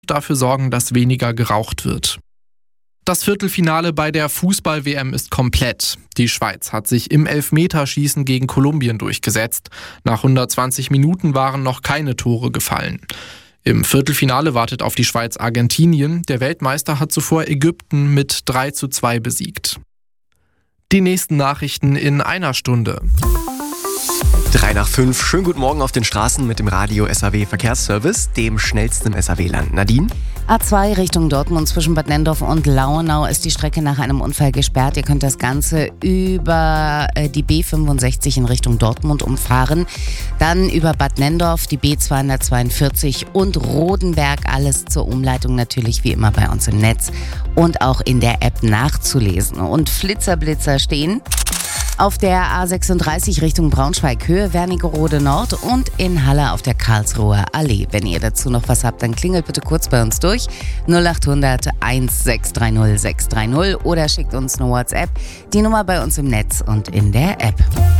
dafür sorgen, dass weniger geraucht wird. Das Viertelfinale bei der Fußball-WM ist komplett. Die Schweiz hat sich im Elfmeterschießen gegen Kolumbien durchgesetzt. Nach 120 Minuten waren noch keine Tore gefallen. Im Viertelfinale wartet auf die Schweiz Argentinien. Der Weltmeister hat zuvor Ägypten mit 3:2 besiegt. Die nächsten Nachrichten in einer Stunde. 3:05, schönen guten Morgen auf den Straßen mit dem Radio SAW Verkehrsservice, dem schnellsten im SAW-Land. Nadine? A2 Richtung Dortmund zwischen Bad Nenndorf und Lauenau ist die Strecke nach einem Unfall gesperrt. Ihr könnt das Ganze über die B65 in Richtung Dortmund umfahren. Dann über Bad Nenndorf, die B242 und Rodenberg. Alles zur Umleitung natürlich wie immer bei uns im Netz und auch in der App nachzulesen. Und Flitzerblitzer stehen auf der A36 Richtung Braunschweig, Höhe Wernigerode Nord und in Halle auf der Karlsruher Allee. Wenn ihr dazu noch was habt, dann klingelt bitte kurz bei uns durch. 0800 1630 630 oder schickt uns eine WhatsApp. Die Nummer bei uns im Netz und in der App.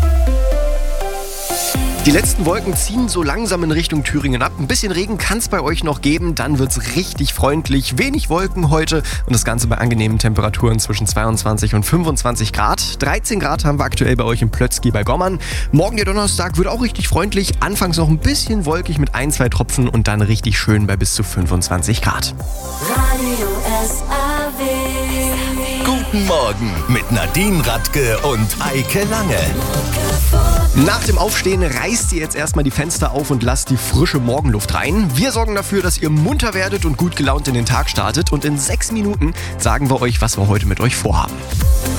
Die letzten Wolken ziehen so langsam in Richtung Thüringen ab. Ein bisschen Regen kann es bei euch noch geben, dann wird es richtig freundlich. Wenig Wolken heute und das Ganze bei angenehmen Temperaturen zwischen 22 und 25 Grad. 13 Grad haben wir aktuell bei euch in Plötzky bei Gommern. Morgen der Donnerstag wird auch richtig freundlich. Anfangs noch ein bisschen wolkig mit 1-2 Tropfen und dann richtig schön bei bis zu 25 Grad. Radio SAW. Guten Morgen mit Nadine Radke und Eike Lange. Nach dem Aufstehen reißt ihr jetzt erstmal die Fenster auf und lasst die frische Morgenluft rein. Wir sorgen dafür, dass ihr munter werdet und gut gelaunt in den Tag startet. Und in 6 Minuten sagen wir euch, was wir heute mit euch vorhaben.